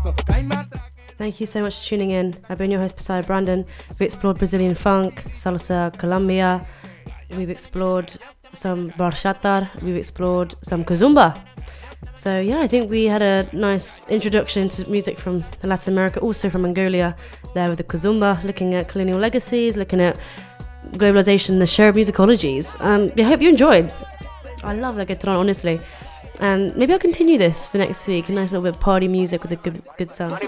Thank you so much for tuning in. I've been your host, Posada Brandon. We explored Brazilian funk, salsa, Colombia. We've explored some bachata. We've explored some kizomba. So yeah, I think we had a nice introduction to music from Latin America, also from Mongolia, there with the kizomba, looking at colonial legacies, looking at globalization, the shared musicologies. I hope you enjoyed. I love reggaeton, honestly. And maybe I'll continue this for next week. A nice little bit of party music with a good sound.